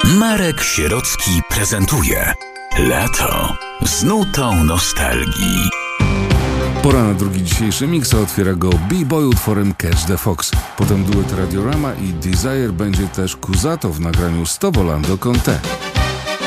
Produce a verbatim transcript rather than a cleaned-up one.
Marek Sierocki prezentuje Lato z nutą nostalgii. Pora na drugi dzisiejszy miks, a otwiera go B-Boy utworem Catch the Fox. Potem duet Radiorama i Desire, będzie też Kuzato w nagraniu sto Volando con te.